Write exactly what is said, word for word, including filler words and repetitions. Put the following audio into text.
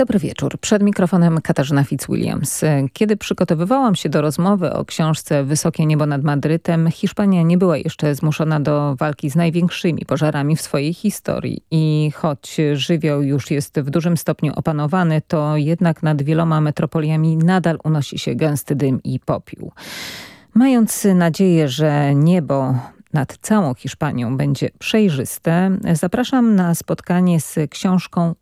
Dobry wieczór. Przed mikrofonem Katarzyna Fitzwilliams. Kiedy przygotowywałam się do rozmowy o książce Wysokie niebo nad Madrytem, Hiszpania nie była jeszcze zmuszona do walki z największymi pożarami w swojej historii. I choć żywioł już jest w dużym stopniu opanowany, to jednak nad wieloma metropoliami nadal unosi się gęsty dym i popiół. Mając nadzieję, że niebo nad całą Hiszpanią będzie przejrzyste, zapraszam na spotkanie z książką